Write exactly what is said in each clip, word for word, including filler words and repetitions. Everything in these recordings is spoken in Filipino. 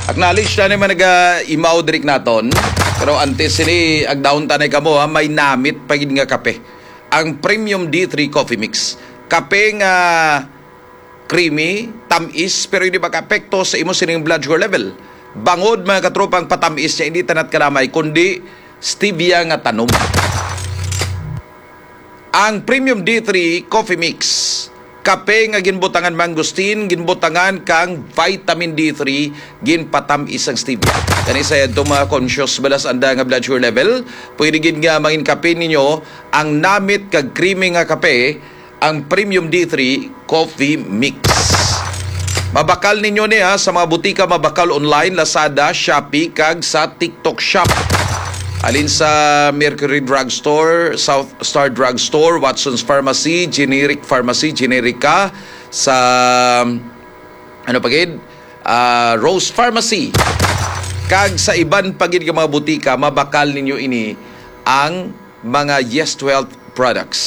Acknowledge na naman nag-imaw dirik naton. Pero antes ini ag daon tanay kamo ha, may namit pagid nga kape. Ang Premium D three Coffee Mix. Kape nga creamy, tamis, pero hindi maka-apekto sa imo sining blood sugar level. Bangod mga katropang patamis niya, hindi tanat kalamay, kundi stevia nga tanom. Ang Premium D three Coffee Mix. Kape nga ginbutangan mangustin, ginbutangan kang vitamin D three, ginpatamis ang stevia. Kani sa itong mga conscious balas anda nga blood sugar level, pwede gin nga mangin kape ninyo ang namit kag creamy nga kape, ang Premium D three Coffee Mix. Mabakal ninyo niya sa mga butika, mabakal online, Lazada, Shopee, kag sa TikTok Shop. Alin sa Mercury Drugstore, South Star Drugstore, Watson's Pharmacy, Generic Pharmacy, Generica, sa ano pagid? Uh, Rose Pharmacy. Kag sa iban pagid nga mga butika, mabakal ninyo ini ang mga Yes to Health products.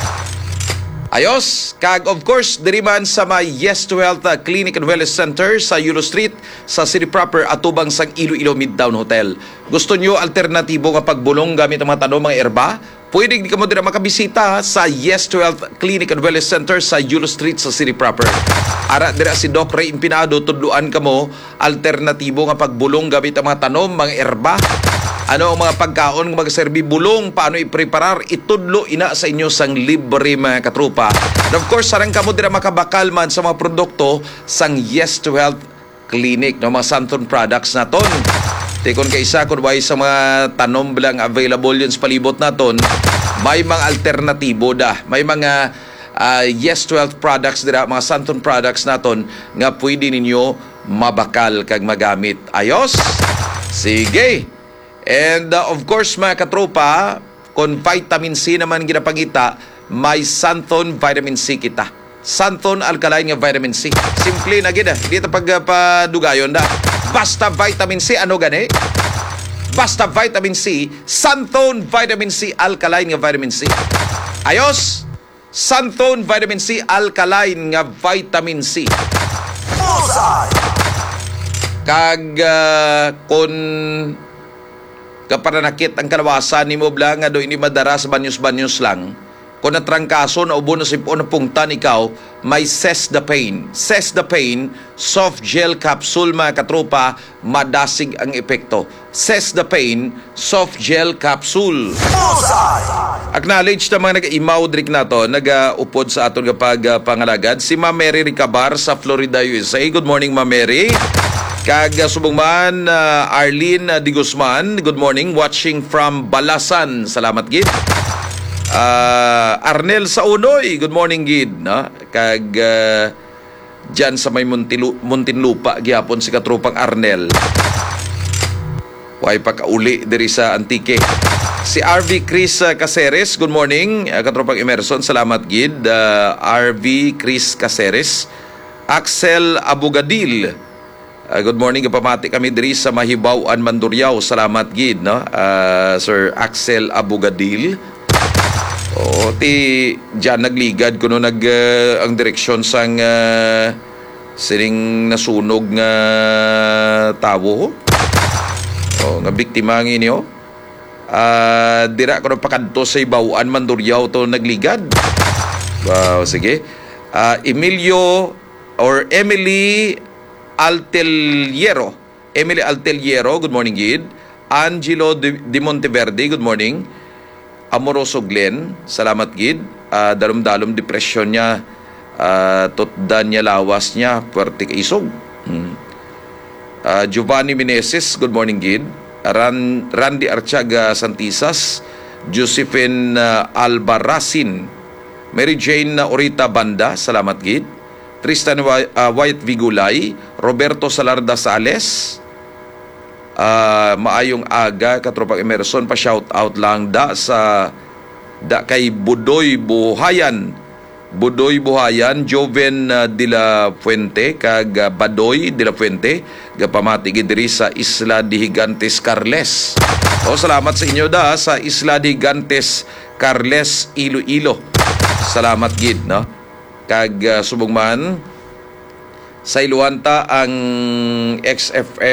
Ayos, kag of course, diri man sa may Yes to Health uh, Clinic and Wellness Center sa Yulo Street, sa City Proper, atubang sang Iloilo Midtown Hotel. Gusto nyo alternatibo nga pagbulong gamit ang mga tanong, mga erba? Pwede di ka mo dira makabisita sa Yes to Health Clinic and Wellness Center sa Yulo Street sa City Proper. Ara dira si Doc Ray Impinado, tudluan ka mo alternatibo nga pagbulong gamit ang mga tanong, mga erba. Ano ang mga pagkaon nga magserbi bulong, paano i-preparar, itudlo ina sa inyo sang libre mga katrupa. And of course, sarang kamo dira makabakal man sa mga produkto sang Yes to Health Clinic, no, mga Santon products naton. Tikon kay isa kun way sa mga tanom bilang available yun sa palibot naton, may mga alternatibo da. May mga uh, Yes to Health products dira, mga Santon products naton nga pwede ninyo mabakal kag magamit. Ayos? Sige. And uh, of course mga katropa, kung vitamin C naman ginapangita, may Santon Vitamin C kita. Santon alkaline nga vitamin C. Simple na gina, dito pagpadugayon da. Basta vitamin C, ano gani? Basta vitamin C, Santon Vitamin C alkaline nga vitamin C. Ayos? Santon Vitamin C alkaline nga vitamin C. Kag uh, kung kaparanakit ang kalawasan ni mo blang nga do ini madara sa banyos-banyos lang. Kung natrangkaso na ubo na sipon na pungtan ikaw, may Cess the Pain. Cess the Pain, soft gel capsule mga katropa, madasig ang epekto. Cess the Pain, soft gel capsule. Acknowledge na mga nag-imaw drik na to, nag-upod sa aton kapag uh, pangalagad. Si Ma'am Mary Ricabar sa Florida, U S A. Good morning, Ma'am Mary. Kag subong man, uh, Arlene uh, Di Guzman, good morning, watching from Balasan. Salamat gid. Uh, Arnel Saunoy, good morning gid, no? Kag uh, diyan sa may Muntilu- Muntinlupa gihapon si katropang Arnel. Way pa kauli diri sa Antique. Si R V Chris uh, Caceres, good morning, uh, katropang Emerson, salamat gid. Uh, R V Chris Caceres. Axel Abugadil, Uh, good morning, kapamati kami diri sa Mahibaw-an Mandurriao. Salamat gid, no? Uh, Sir Axel Abugadil. O ti diyan nagligad kuno nag uh, ang direksyon sang uh, sining nasunog nga tawo. O nga biktima nginyo. Uh, dira kuno pakadto sa Hibaw-an Mandurriao to nagligad. Wow, sige. Uh, Emilio or Emily Alteliero. Emily Alteliero, good morning, Gid. Angelo de, de Monteverde, good morning. Amoroso Glenn, salamat, Gid. Uh, dalom-dalom depression niya, uh, tutdan niya, lawas niya, puwerte kaisog. Hmm. Uh, Giovanni Meneses, good morning, Gid. Ran, Randy Archaga Santisas, Josephine uh, Albarracin, Mary Jane uh, Orita Banda, salamat, Gid. Tristan uh, White Vigulay, Roberto Salarda Sales, uh, maayong aga, katropang Emerson, pa shout out lang da sa da kay Budoy Buhayan, Budoy Buhayan, Joven uh, de la Fuente, kag uh, Badoy de la Fuente, gapamati diri sa Isla de Gigantes Carles. O salamat sa inyo da sa Isla de Gigantes Carles, Iloilo. Salamat gid, no? Kag uh, subong man sa Iluanta ang X F M